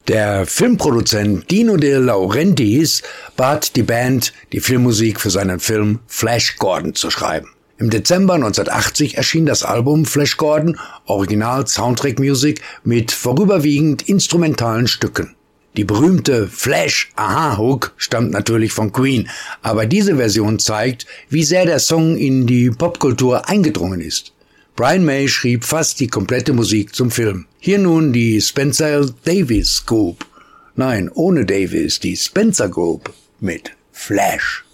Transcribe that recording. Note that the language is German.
Der Filmproduzent Dino De Laurentiis bat die Band, die Filmmusik für seinen Film Flash Gordon zu schreiben. Im Dezember 1980 erschien das Album Flash Gordon, Original Soundtrack Music mit vorüberwiegend instrumentalen Stücken. Die berühmte Flash-Aha-Hook stammt natürlich von Queen, aber diese Version zeigt, wie sehr der Song in die Popkultur eingedrungen ist. Brian May schrieb fast die komplette Musik zum Film. Hier nun die Spencer Davis Group. Nein, ohne Davis, die Spencer Group mit Flash.